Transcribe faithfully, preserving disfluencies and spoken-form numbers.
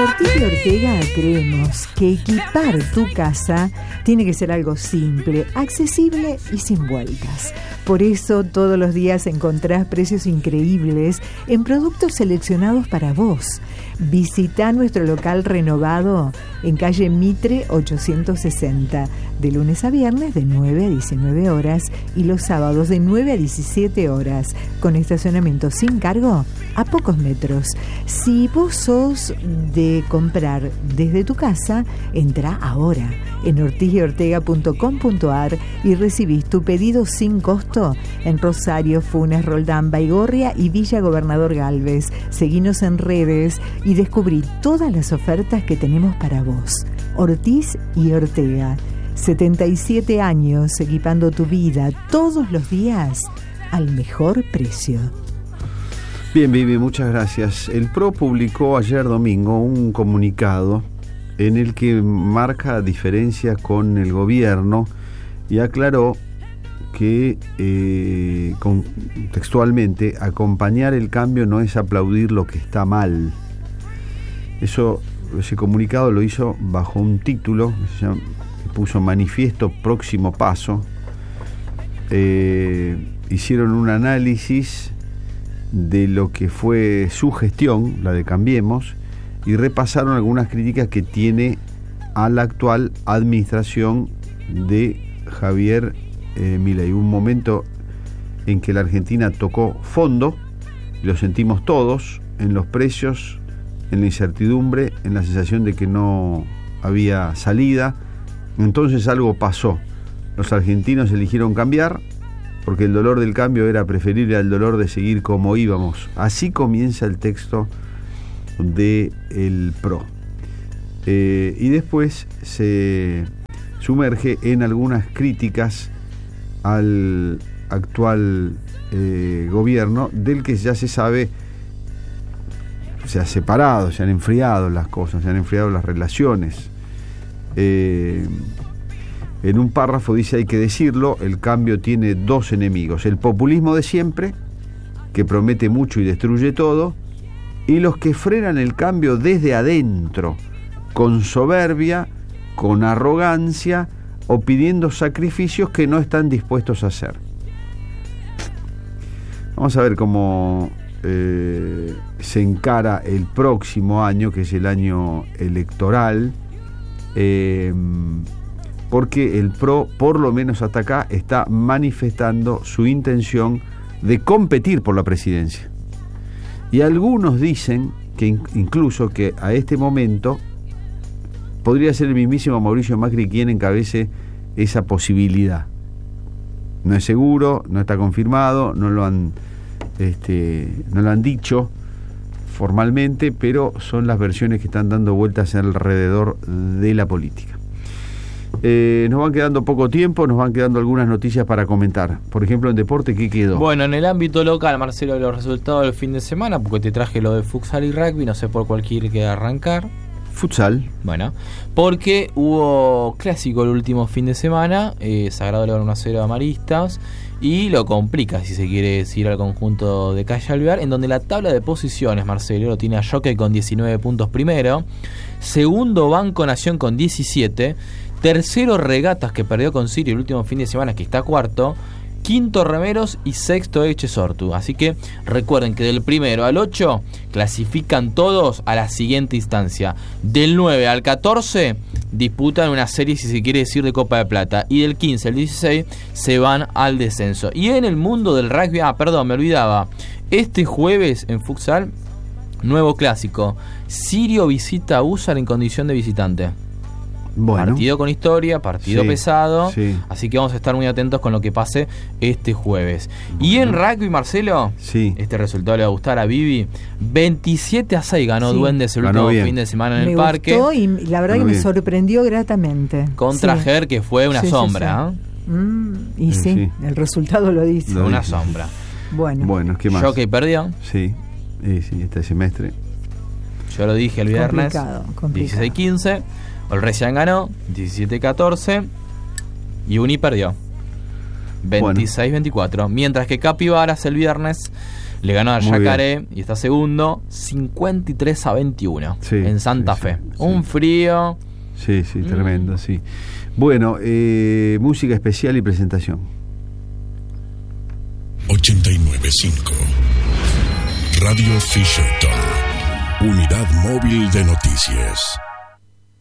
Ortiz y Ortega creemos que equipar tu casa tiene que ser algo simple, accesible y sin vueltas. Por eso todos los días encontrás precios increíbles en productos seleccionados para vos. Visita nuestro local renovado en calle Mitre ochocientos sesenta, de lunes a viernes de nueve a diecinueve horas y los sábados de nueve a diecisiete horas, con estacionamiento sin cargo a pocos metros. Si vos sos de comprar desde tu casa, entra ahora en ortiz y ortega punto com punto a r y recibís tu pedido sin costo en Rosario, Funes, Roldán, Baigorria y Villa Gobernador Galvez. Seguinos en redes y descubrí todas las ofertas que tenemos para vos. Ortiz y Ortega, setenta y siete años equipando tu vida todos los días al mejor precio. Bien, Vivi, muchas gracias. El P R O publicó ayer domingo un comunicado en el que marca diferencias con el gobierno y aclaró que eh, con, textualmente, acompañar el cambio no es aplaudir lo que está mal. Eso, ese comunicado lo hizo bajo un título que se llama, que puso Manifiesto Próximo Paso. Eh, hicieron un análisis de lo que fue su gestión, la de Cambiemos, y repasaron algunas críticas que tiene a la actual administración de Javier eh, Milei. Un momento en que la Argentina tocó fondo, y lo sentimos todos, en los precios, en la incertidumbre, en la sensación de que no había salida. Entonces algo pasó. Los argentinos eligieron cambiar, porque el dolor del cambio era preferible al dolor de seguir como íbamos. Así comienza el texto del P R O. Eh, y después se sumerge en algunas críticas al actual eh, gobierno, del que ya se sabe, se ha separado, se han enfriado las cosas, se han enfriado las relaciones. Eh, En un párrafo dice: hay que decirlo, el cambio tiene dos enemigos: el populismo de siempre, que promete mucho y destruye todo, y los que frenan el cambio desde adentro, con soberbia, con arrogancia o pidiendo sacrificios que no están dispuestos a hacer. Vamos a ver cómo eh, se encara el próximo año, que es el año electoral, eh, porque el P R O, por lo menos hasta acá, está manifestando su intención de competir por la presidencia. Y algunos dicen que incluso que a este momento podría ser el mismísimo Mauricio Macri quien encabece esa posibilidad. No es seguro, no está confirmado, no lo han, este, no lo han dicho formalmente, pero son las versiones que están dando vueltas alrededor de la política. Eh, nos van quedando poco tiempo, nos van quedando algunas noticias para comentar. Por ejemplo, en deporte, ¿qué quedó? Bueno, en el ámbito local, Marcelo, los resultados del fin de semana, porque te traje lo de futsal y rugby, no sé por cuál quiere arrancar. Futsal. Bueno, porque hubo clásico el último fin de semana, eh, Sagrado le ganó uno a cero a Maristas, y lo complica, si se quiere decir, al conjunto de Calle Alvear, en donde la tabla de posiciones, Marcelo, lo tiene a Jockey con diecinueve puntos primero, segundo Banco Nación con diecisiete, tercero Regatas, que perdió con Sirio el último fin de semana, que está cuarto, quinto Remeros y sexto Echesortu. Así que recuerden que del primero al ocho clasifican todos a la siguiente instancia. Del nueve al catorce disputan una serie, si se quiere decir, de Copa de Plata, y del quince al dieciséis se van al descenso. Y en el mundo del rugby, ah, perdón, me olvidaba, este jueves en futsal, nuevo clásico, Sirio visita a U S A R en condición de visitante. Bueno. Partido con historia, partido sí, pesado, sí. Así que vamos a estar muy atentos con lo que pase este jueves. Bueno. Y en rugby, Marcelo, sí. Este resultado le va a gustar a Vivi. veintisiete a seis ganó sí. Duendes el ganó último bien. fin de semana en me el parque. Gustó y la verdad ganó que me bien. sorprendió gratamente. Contra sí. Ger, que fue una sí, sombra. Sí, sí. ¿eh? Mm, y sí, sí, sí, el resultado lo dice. Lo una dice. sombra. Bueno, bueno, ¿qué más? Jockey perdió. Sí, sí, sí, este semestre. Yo lo dije el viernes. Complicado, complicado. dieciséis quince. Olresian ganó diecisiete catorce y Uni perdió veintiséis veinticuatro, bueno. Mientras que Capibaras el viernes Le ganó a Muy Yacaré bien. y está segundo, cincuenta y tres a veintiuno Sí, en Santa sí, Fe. sí, Un sí. frío. Sí, sí, Mm. tremendo, sí. Bueno, eh, música especial y presentación. ochenta y nueve punto cinco Radio Fisherton, unidad móvil de noticias.